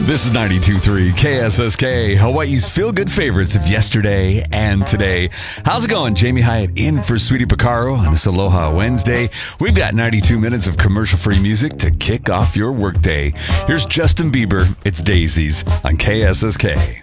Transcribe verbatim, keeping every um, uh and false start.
This is ninety-two point three K S S K, Hawaii's feel-good favorites of yesterday and today. How's it going? Jamie Hyatt in for Sweetie Picaro on this Aloha Wednesday. We've got ninety-two minutes of commercial-free music to kick off your workday. Here's Justin Bieber. It's Daisies on K S S K.